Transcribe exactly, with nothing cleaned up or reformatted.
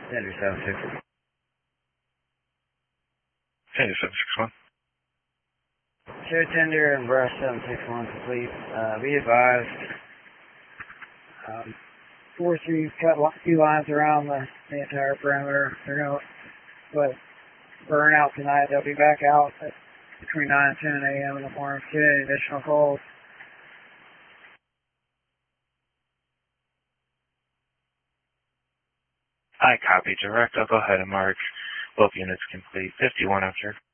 Tender seven six. Tender seven six one. Show tender and brush seven six one complete. Uh, be advised. Um, forestry's cut a few lines around the, the entire perimeter. They're going to let burn out tonight. They'll be back out at between nine and ten a m in the morning. Get any additional calls. I copy direct. I'll go ahead and mark both units complete. fifty-one after.